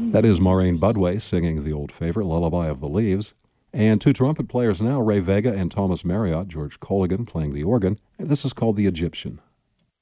That is Maureen Budway singing the old favorite, Lullaby of the Leaves. And two trumpet players now, Ray Vega and Thomas Marriott, George Colligan playing the organ. And this is called The Egyptian.